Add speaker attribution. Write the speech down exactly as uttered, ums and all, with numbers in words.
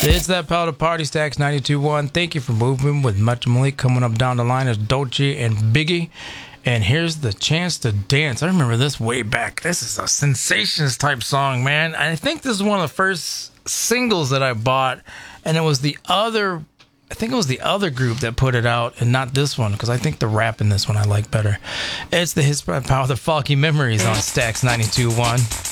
Speaker 1: It's that Power to Party, Stacks ninety-two point one. Thank you for moving with Much Malik. Coming up down the line is Dolce and Biggie. And here's the chance to dance. I remember this way back. This is a Sensations type song, man. I think this is one of the first singles that I bought. And it was the other, I think it was the other group that put it out and not this one, because I think the rap in this one I like better. It's the His Power, the Funky Memories on Stacks ninety-two point one.